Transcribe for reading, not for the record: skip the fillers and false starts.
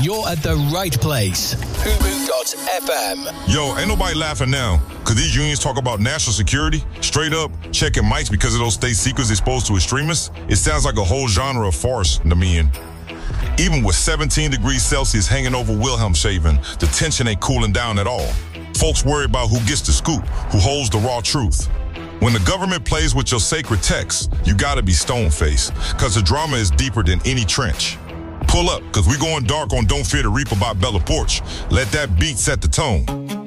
you're at the right place. Fubu.FM. Yo, ain't nobody laughing now, because these unions talk about national security, straight up checking mics because of those state secrets exposed to extremists. It sounds like a whole genre of farce to me. And even with 17 degrees Celsius hanging over Wilhelmshaven, the tension ain't cooling down at all. Folks worry about who gets the scoop, who holds the raw truth. When the government plays with your sacred texts, you gotta be stone-faced, because the drama is deeper than any trench. Pull up, because we going dark on Don't Fear the Reaper by Bella Porch. Let that beat set the tone.